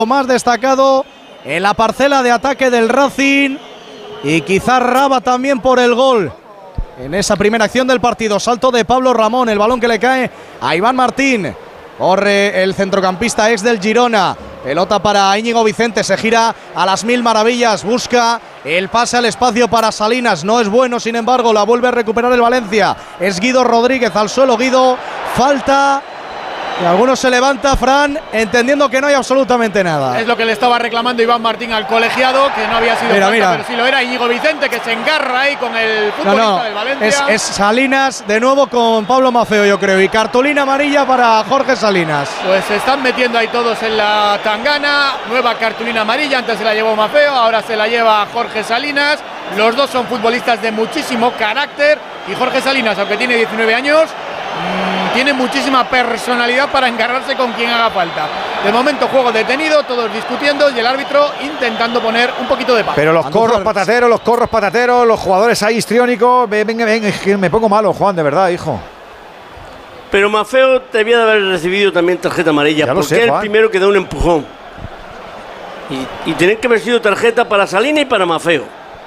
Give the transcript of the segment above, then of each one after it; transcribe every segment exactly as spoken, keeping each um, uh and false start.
más destacado en la parcela de ataque del Racing, y quizás Raba también por el gol en esa primera acción del partido. Salto de Pablo Ramón, el balón que le cae a Iván Martín. Corre el centrocampista ex del Girona. Pelota para Íñigo Vicente, se gira a las mil maravillas, busca el pase al espacio para Salinas, no es bueno, sin embargo la vuelve a recuperar el Valencia. Es Guido Rodríguez, al suelo Guido, falta. Y algunos se levanta, Fran, entendiendo que no hay absolutamente nada. Es lo que le estaba reclamando Iván Martín al colegiado, que no había sido mira, falta, mira. pero sí lo era. Íñigo Vicente, que se engarra ahí con el futbolista no, no. del Valencia. Es, es Salinas de nuevo con Pablo Maffeo, yo creo, y cartulina amarilla para Jorge Salinas. Pues se están metiendo ahí todos en la tangana. Nueva cartulina amarilla, antes se la llevó Maffeo, ahora se la lleva Jorge Salinas. Los dos son futbolistas de muchísimo carácter, y Jorge Salinas, aunque tiene diecinueve años, mmm, tiene muchísima personalidad para encargarse con quien haga falta. De momento juego detenido, todos discutiendo y el árbitro intentando poner un poquito de paz. Pero los corros patateros, los corros patateros, los jugadores ahí histriónicos, venga, venga, es que me pongo malo, Juan, de verdad, hijo. Pero Maffeo debía de haber recibido también tarjeta amarilla, ya porque sé, es el Juan. primero que da un empujón. Y, y tienen que haber sido tarjeta para Salinas y para Maffeo.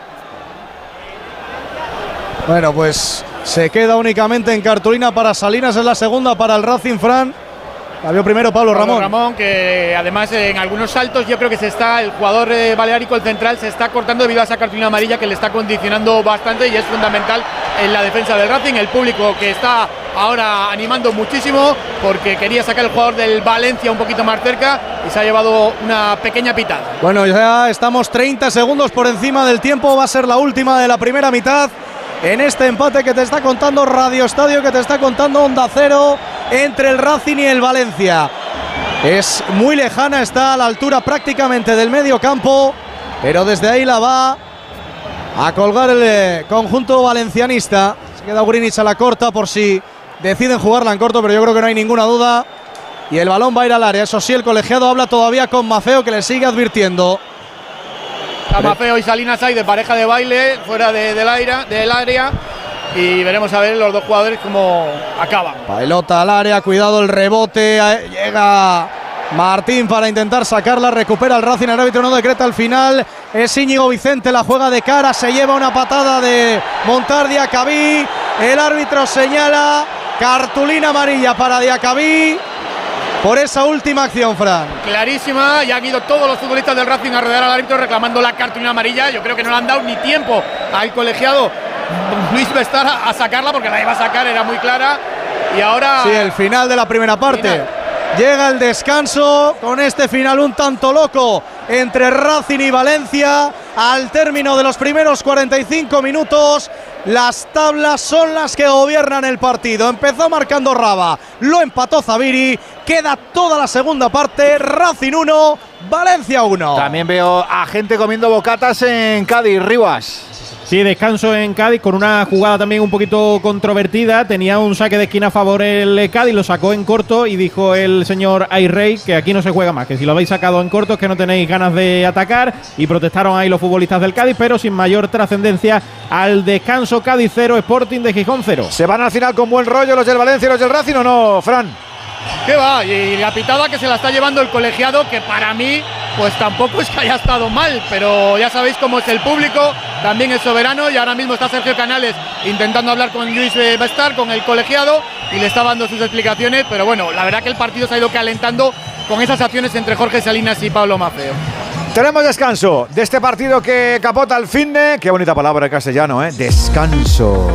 Bueno, pues se queda únicamente en cartulina para Salinas, es la segunda para el Racing, Fran. La vio primero Pablo, Pablo Ramón. Ramón, que además en algunos saltos yo creo que se está, el jugador eh, baleárico, el central, se está cortando debido a esa cartulina amarilla que le está condicionando bastante y es fundamental en la defensa del Racing. El público que está ahora animando muchísimo porque quería sacar el jugador del Valencia un poquito más cerca y se ha llevado una pequeña pitada. Bueno, ya estamos treinta segundos por encima del tiempo, va a ser la última de la primera mitad. En este empate que te está contando Radio Estadio, que te está contando Onda Cero, entre el Racing y el Valencia. Es muy lejana, está a la altura prácticamente del medio campo, pero desde ahí la va a colgar el eh, conjunto valencianista. Se queda Grinic a la corta por si deciden jugarla en corto, pero yo creo que no hay ninguna duda. Y el balón va a ir al área. Eso sí, el colegiado habla todavía con Maffeo, que le sigue advirtiendo. A Maffeo y Salinas hay de pareja de baile fuera de, del, aire, del área, y veremos a ver los dos jugadores cómo acaban. Pelota al área, cuidado el rebote, llega Martín para intentar sacarla, recupera el Racing, el árbitro no decreta el final, es Íñigo Vicente, la juega de cara, se lleva una patada de Montar Diacabí, el árbitro señala cartulina amarilla para Diacabí por esa última acción, Fran. Clarísima, y han ido todos los futbolistas del Racing a rodear al árbitro reclamando la cartulina amarilla. Yo creo que no le han dado ni tiempo al colegiado Luis Bestar a sacarla, porque la iba a sacar, era muy clara. Y ahora... Sí, el final de la primera parte. Final. Llega el descanso con este final un tanto loco entre Racing y Valencia. Al término de los primeros cuarenta y cinco minutos, las tablas son las que gobiernan el partido. Empezó marcando Raba, lo empató Zaviri. Queda toda la segunda parte. Racing uno, Valencia uno. También veo a gente comiendo bocatas en Cádiz, Rivas. Sí, descanso en Cádiz con una jugada también un poquito controvertida. Tenía un saque de esquina a favor el Cádiz, lo sacó en corto y dijo el señor Ayrey que aquí no se juega más, que si lo habéis sacado en corto es que no tenéis ganas de atacar, y protestaron ahí los futbolistas del Cádiz, pero sin mayor trascendencia. Al descanso, Cádiz cero, Sporting de Gijón cero. ¿Se van al final con buen rollo los del Valencia y los del Racing o no, Fran? ¿Qué va? Y la pitada que se la está llevando el colegiado, que para mí pues tampoco es que haya estado mal, pero ya sabéis cómo es el público, también es soberano, y ahora mismo está Sergio Canales intentando hablar con Luis Bestar, con el colegiado, y le está dando sus explicaciones, pero bueno, la verdad que el partido se ha ido calentando con esas acciones entre Jorge Salinas y Pablo Maffeo. Tenemos descanso de este partido que capota el finde. Qué bonita palabra en castellano, ¿eh? Descanso.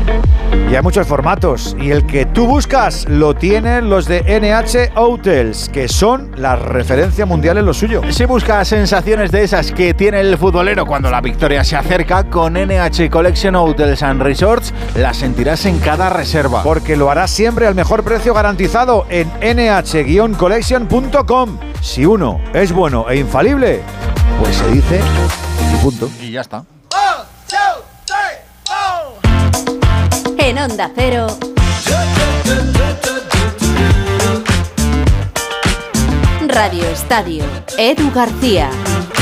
Y hay muchos formatos, y el que tú buscas lo tienen los de N H Hotels, que son la referencia mundial en lo suyo. Si buscas sensaciones de esas que tiene el futbolero cuando la victoria se acerca, con N H Collection Hotels and Resorts las sentirás en cada reserva. Porque lo harás siempre al mejor precio garantizado en N H collection punto com. Si uno es bueno e infalible, pues se dice y punto. Y ya está. En Onda Cero, Radio Estadio, Edu García.